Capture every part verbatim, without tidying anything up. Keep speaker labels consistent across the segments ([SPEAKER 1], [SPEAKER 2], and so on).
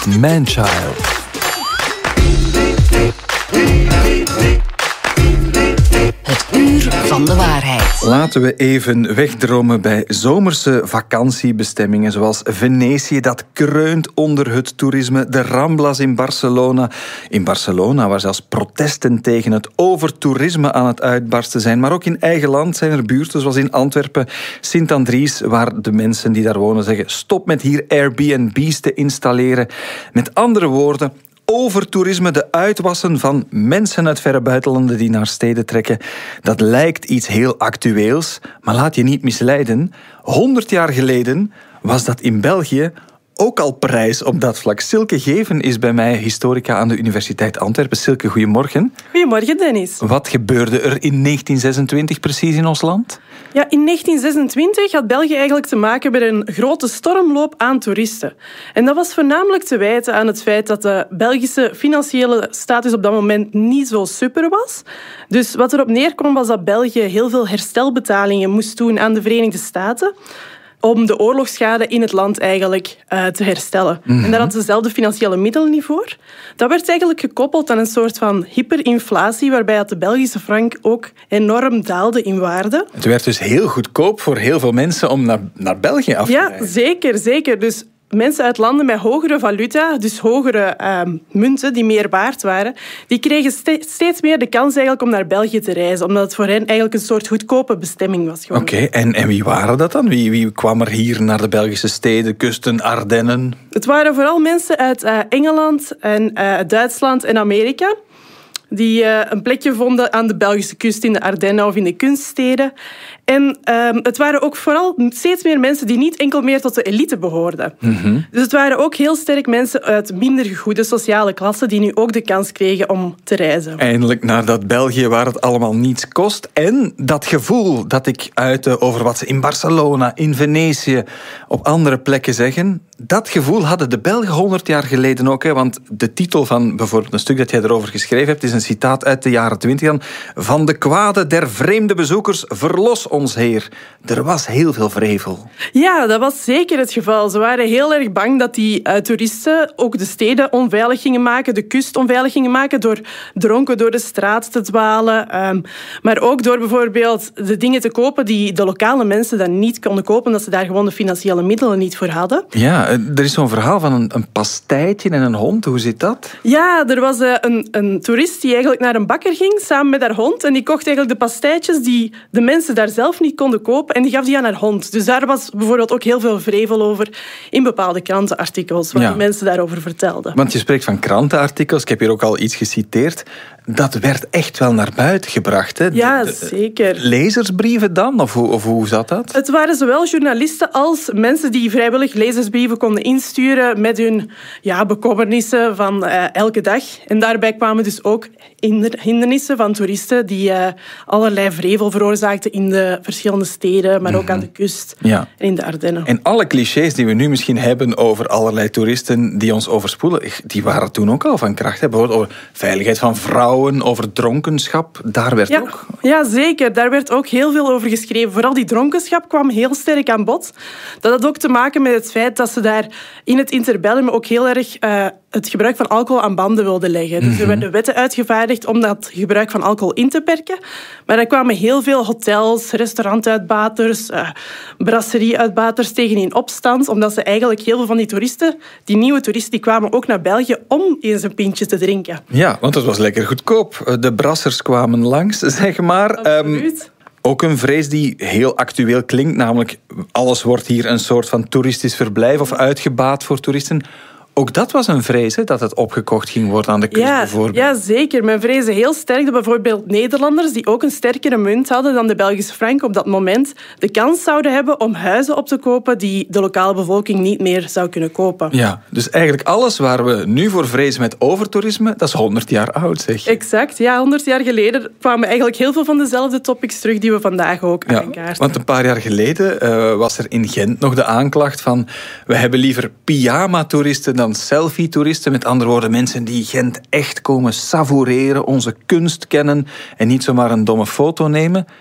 [SPEAKER 1] Man-Child.
[SPEAKER 2] Het uur van de waarheid.
[SPEAKER 1] Laten we even wegdromen bij zomerse vakantiebestemmingen zoals Venetië, dat kreunt onder het toerisme, de Ramblas in Barcelona. In Barcelona, waar zelfs protesten tegen het overtoerisme aan het uitbarsten zijn. Maar ook in eigen land zijn er buurten zoals in Antwerpen, Sint-Andries, waar de mensen die daar wonen zeggen: stop met hier Airbnb's te installeren. Met andere woorden, overtoerisme, de uitwassen van mensen uit verre buitenlanden die naar steden trekken, dat lijkt iets heel actueels, maar laat je niet misleiden. Honderd jaar geleden was dat in België ook al prijs op dat vlak. Silke Geven is bij mij historica aan de Universiteit Antwerpen. Silke, goedemorgen.
[SPEAKER 3] Goedemorgen, Dennis.
[SPEAKER 1] Wat gebeurde er in negentien zesentwintig precies in ons land?
[SPEAKER 3] Ja, in negentien zesentwintig had België eigenlijk te maken met een grote stormloop aan toeristen. En dat was voornamelijk te wijten aan het feit dat de Belgische financiële status op dat moment niet zo super was. Dus wat erop neerkwam was dat België heel veel herstelbetalingen moest doen aan de Verenigde Staten om de oorlogsschade in het land eigenlijk uh, te herstellen. Mm-hmm. En daar hadden ze zelf de financiële middelen niet voor. Dat werd eigenlijk gekoppeld aan een soort van hyperinflatie, waarbij de Belgische frank ook enorm daalde in waarde.
[SPEAKER 1] Het werd dus heel goedkoop voor heel veel mensen om naar, naar België af te
[SPEAKER 3] ja,
[SPEAKER 1] reizen.
[SPEAKER 3] Ja, zeker, zeker. Dus mensen uit landen met hogere valuta, dus hogere uh, munten die meer waard waren, die kregen ste- steeds meer de kans eigenlijk om naar België te reizen, omdat het voor hen eigenlijk een soort goedkope bestemming was.
[SPEAKER 1] Oké, okay, en, en wie waren dat dan? Wie, wie kwam er hier naar de Belgische steden, kusten, Ardennen?
[SPEAKER 3] Het waren vooral mensen uit uh, Engeland en uh, Duitsland en Amerika, die uh, een plekje vonden aan de Belgische kust in de Ardennen of in de kunststeden. En uh, het waren ook vooral steeds meer mensen die niet enkel meer tot de elite behoorden. Mm-hmm. Dus het waren ook heel sterk mensen uit minder goede sociale klassen die nu ook de kans kregen om te reizen.
[SPEAKER 1] Eindelijk naar dat België waar het allemaal niets kost. En dat gevoel dat ik uitte over wat ze in Barcelona, in Venetië, op andere plekken zeggen, dat gevoel hadden de Belgen honderd jaar geleden ook. Hè, want de titel van bijvoorbeeld een stuk dat jij erover geschreven hebt is een citaat uit de jaren twintig dan. Van de kwade der vreemde bezoekers, verlos ons Heer. Er was heel veel vrevel.
[SPEAKER 3] Ja, dat was zeker het geval. Ze waren heel erg bang dat die uh, toeristen ook de steden onveilig gingen maken, de kust onveilig gingen maken, door dronken door de straat te dwalen. Um, maar ook door bijvoorbeeld de dingen te kopen die de lokale mensen dan niet konden kopen, omdat ze daar gewoon de financiële middelen niet voor hadden.
[SPEAKER 1] Ja, er is zo'n verhaal van een, een pastijtje en een hond. Hoe zit dat?
[SPEAKER 3] Ja, er was uh, een, een toerist die eigenlijk naar een bakker ging, samen met haar hond, en die kocht eigenlijk de pastijtjes die de mensen daar zelf niet konden kopen en die gaf die aan haar hond. Dus daar was bijvoorbeeld ook heel veel vrevel over in bepaalde krantenartikels, waar ja. die mensen daarover vertelden.
[SPEAKER 1] Want je spreekt van krantenartikels, ik heb hier ook al iets geciteerd. Dat werd echt wel naar buiten gebracht, hè?
[SPEAKER 3] Ja,
[SPEAKER 1] de, de,
[SPEAKER 3] zeker.
[SPEAKER 1] Lezersbrieven dan? Of hoe, of hoe zat dat?
[SPEAKER 3] Het waren zowel journalisten als mensen die vrijwillig lezersbrieven konden insturen met hun ja, bekommernissen van uh, elke dag. En daarbij kwamen dus ook hindernissen van toeristen die uh, allerlei vrevel veroorzaakten in de verschillende steden, maar ook mm-hmm. aan de kust
[SPEAKER 1] ja.
[SPEAKER 3] en in de Ardennen.
[SPEAKER 1] En alle clichés die we nu misschien hebben over allerlei toeristen die ons overspoelen, die waren toen ook al van kracht. Hè? Bijvoorbeeld over veiligheid van vrouwen, over dronkenschap, daar werd
[SPEAKER 3] ja,
[SPEAKER 1] ook...
[SPEAKER 3] Ja, zeker. Daar werd ook heel veel over geschreven. Vooral die dronkenschap kwam heel sterk aan bod. Dat had ook te maken met het feit dat ze daar in het interbellum ook heel erg uh, het gebruik van alcohol aan banden wilden leggen. Dus er werden wetten uitgevaardigd om dat gebruik van alcohol in te perken. Maar er kwamen heel veel hotels, restaurantuitbaters, uh, brasserieuitbaters tegen in opstand, omdat ze eigenlijk heel veel van die toeristen, die nieuwe toeristen, die kwamen ook naar België om eens een pintje te drinken.
[SPEAKER 1] Ja, want het was lekker goedkoop. De brassers kwamen langs, zeg maar.
[SPEAKER 3] Absoluut. Um,
[SPEAKER 1] Ook een vrees die heel actueel klinkt, namelijk alles wordt hier een soort van toeristisch verblijf of uitgebaat voor toeristen. Ook dat was een vrees, hè, dat het opgekocht ging worden aan de kust
[SPEAKER 3] ja,
[SPEAKER 1] bijvoorbeeld.
[SPEAKER 3] Ja, zeker. Men vreesde heel sterk dat bijvoorbeeld Nederlanders, die ook een sterkere munt hadden dan de Belgische frank op dat moment, de kans zouden hebben om huizen op te kopen die de lokale bevolking niet meer zou kunnen kopen.
[SPEAKER 1] Ja, dus eigenlijk alles waar we nu voor vrezen met overtoerisme, dat is honderd jaar oud, zeg.
[SPEAKER 3] Exact. Ja, honderd jaar geleden kwamen eigenlijk heel veel van dezelfde topics terug die we vandaag ook ja, aankaarten.
[SPEAKER 1] Want een paar jaar geleden uh, was er in Gent nog de aanklacht van we hebben liever pyjama-toeristen dan selfie-toeristen. Met andere woorden, mensen die Gent echt komen savoureren, onze kunst kennen en niet zomaar een domme foto nemen.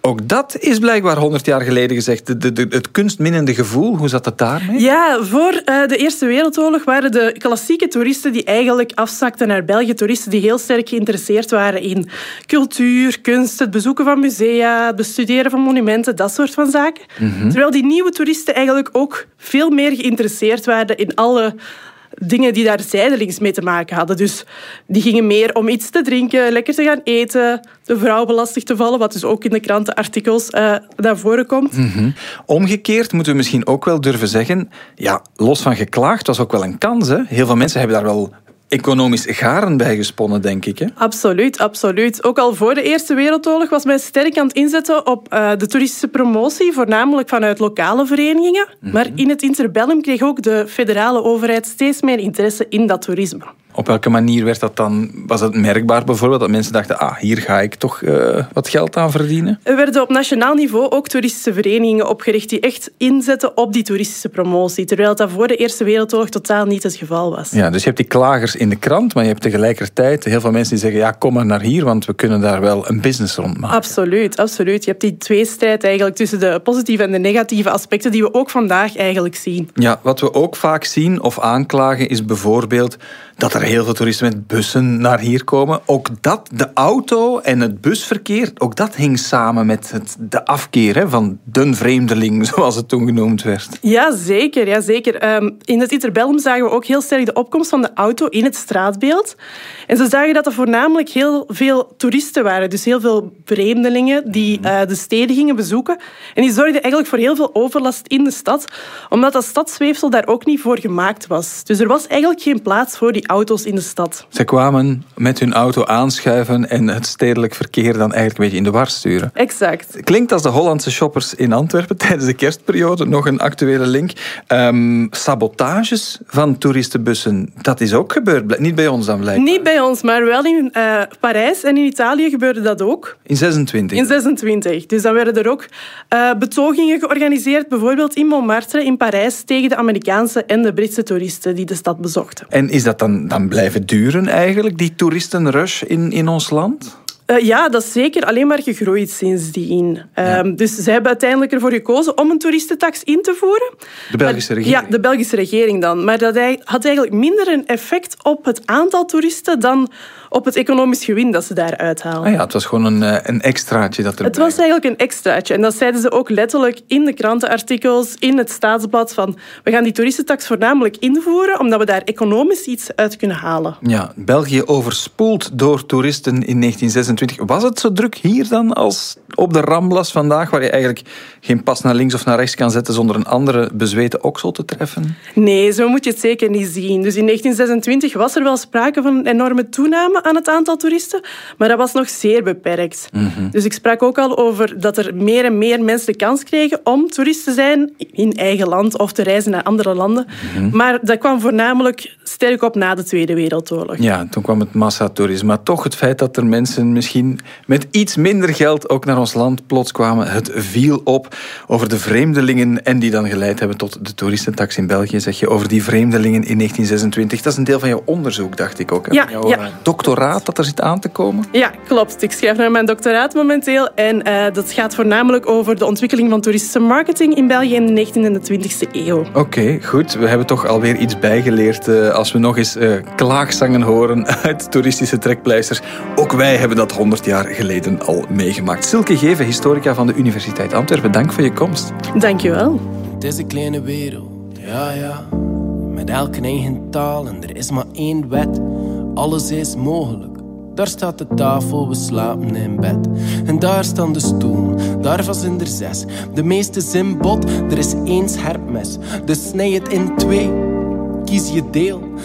[SPEAKER 1] ook dat is blijkbaar honderd jaar geleden gezegd. De, de, de, het kunstminnende gevoel, hoe zat het daarmee?
[SPEAKER 3] Ja, voor uh, de Eerste Wereldoorlog waren de klassieke toeristen die eigenlijk afzakten naar België. Toeristen die heel sterk geïnteresseerd waren in cultuur, kunst, het bezoeken van musea, het bestuderen van monumenten, dat soort van zaken. Mm-hmm. Terwijl die nieuwe toeristen eigenlijk ook veel meer geïnteresseerd waren in alle dingen die daar zijdelings mee te maken hadden. Dus die gingen meer om iets te drinken, lekker te gaan eten, de vrouw belastig te vallen, wat dus ook in de krantenartikels uh, naar voren komt.
[SPEAKER 1] Mm-hmm. Omgekeerd moeten we misschien ook wel durven zeggen, ja, los van geklaagd was ook wel een kans. Hè? Heel veel mensen hebben daar wel economisch garen bij gesponnen, denk ik. Hè?
[SPEAKER 3] Absoluut, absoluut. Ook al voor de Eerste Wereldoorlog was men sterk aan het inzetten op uh, de toeristische promotie, voornamelijk vanuit lokale verenigingen. Mm-hmm. Maar in het interbellum kreeg ook de federale overheid steeds meer interesse in dat toerisme.
[SPEAKER 1] Op welke manier werd dat dan? Was het merkbaar bijvoorbeeld dat mensen dachten, ah, hier ga ik toch uh, wat geld aan verdienen?
[SPEAKER 3] Er werden op nationaal niveau ook toeristische verenigingen opgericht die echt inzetten op die toeristische promotie, terwijl dat voor de Eerste Wereldoorlog totaal niet het geval was.
[SPEAKER 1] Ja, dus je hebt die klagers in de krant, maar je hebt tegelijkertijd heel veel mensen die zeggen, ja, kom maar naar hier, want we kunnen daar wel een business rond maken.
[SPEAKER 3] Absoluut, absoluut. Je hebt die tweestrijd eigenlijk tussen de positieve en de negatieve aspecten die we ook vandaag eigenlijk zien.
[SPEAKER 1] Ja, wat we ook vaak zien of aanklagen is bijvoorbeeld dat er heel veel toeristen met bussen naar hier komen. Ook dat, de auto en het busverkeer, ook dat hing samen met het, de afkeer hè, van de vreemdeling, zoals het toen genoemd werd.
[SPEAKER 3] Ja, zeker. Ja, zeker. Um, in het interbellum zagen we ook heel sterk de opkomst van de auto in het straatbeeld. En ze zagen dat er voornamelijk heel veel toeristen waren. Dus heel veel vreemdelingen die uh, de steden gingen bezoeken. En die zorgden eigenlijk voor heel veel overlast in de stad, omdat dat stadsweefsel daar ook niet voor gemaakt was. Dus er was eigenlijk geen plaats voor die auto's in de stad.
[SPEAKER 1] Ze kwamen met hun auto aanschuiven en het stedelijk verkeer dan eigenlijk een beetje in de war sturen.
[SPEAKER 3] Exact.
[SPEAKER 1] Klinkt als de Hollandse shoppers in Antwerpen tijdens de kerstperiode. Nog een actuele link. Um, sabotages van toeristenbussen, dat is ook gebeurd. Niet bij ons dan blijkbaar.
[SPEAKER 3] Niet bij ons, maar wel in uh, Parijs en in Italië gebeurde dat ook.
[SPEAKER 1] In zesentwintig?
[SPEAKER 3] In zesentwintig. Dus dan werden er ook uh, betogingen georganiseerd, bijvoorbeeld in Montmartre in Parijs, tegen de Amerikaanse en de Britse toeristen die de stad bezochten.
[SPEAKER 1] En is dat dan, dan blijven duren eigenlijk, die toeristenrush in, in ons land?
[SPEAKER 3] Uh, ja, dat is zeker alleen maar gegroeid sindsdien. Ja. Um, dus zij hebben uiteindelijk ervoor gekozen om een toeristentax in te voeren.
[SPEAKER 1] De Belgische
[SPEAKER 3] maar,
[SPEAKER 1] regering?
[SPEAKER 3] Ja, de Belgische regering dan. Maar dat had eigenlijk minder een effect op het aantal toeristen dan op het economisch gewin dat ze daar uithalen.
[SPEAKER 1] Ah ja, het was gewoon een, een extraatje dat erbij.
[SPEAKER 3] Het was eigenlijk een extraatje. En dat zeiden ze ook letterlijk in de krantenartikels, in het Staatsblad, van we gaan die toeristentax voornamelijk invoeren, omdat we daar economisch iets uit kunnen halen.
[SPEAKER 1] Ja, België overspoeld door toeristen in negentien zesentwintig. Was het zo druk hier dan als op de Ramblas vandaag, waar je eigenlijk geen pas naar links of naar rechts kan zetten zonder een andere bezweten oksel te treffen?
[SPEAKER 3] Nee, zo moet je het zeker niet zien. Dus in negentien zesentwintig was er wel sprake van een enorme toename aan het aantal toeristen, maar dat was nog zeer beperkt. Mm-hmm. Dus ik sprak ook al over dat er meer en meer mensen de kans kregen om toerist te zijn in eigen land of te reizen naar andere landen. Mm-hmm. Maar dat kwam voornamelijk sterk op na de Tweede Wereldoorlog.
[SPEAKER 1] Ja, toen kwam het massatoerisme. Maar toch het feit dat er mensen misschien met iets minder geld ook naar ons land plots kwamen, het viel op over de vreemdelingen en die dan geleid hebben tot de toeristentax in België, zeg je, over die vreemdelingen in negentien zesentwintig. Dat is een deel van jouw onderzoek, dacht ik ook. Hè?
[SPEAKER 3] Ja,
[SPEAKER 1] jouw
[SPEAKER 3] ja.
[SPEAKER 1] doctoraat dat er zit aan te komen?
[SPEAKER 3] Ja, klopt. Ik schrijf naar mijn doctoraat momenteel en uh, dat gaat voornamelijk over de ontwikkeling van toeristische marketing in België in de negentiende en de twintigste eeuw.
[SPEAKER 1] Oké, okay, goed. We hebben toch alweer iets bijgeleerd uh, als we nog eens uh, klaagzangen horen uit toeristische trekpleisters. Ook wij hebben dat honderd jaar geleden al meegemaakt. Silke Geven, historica van de Universiteit Antwerpen. Dank voor je komst.
[SPEAKER 3] Dank je wel.
[SPEAKER 4] Het is een kleine wereld, ja ja. Met elke eigen taal en er is maar één wet. Alles is mogelijk. Daar staat de tafel, we slapen in bed. En daar staan de stoelen, daarvan zijn er zes. De meeste zijn bot, er is één scherp mes. Dus snij het in twee, kies je deel.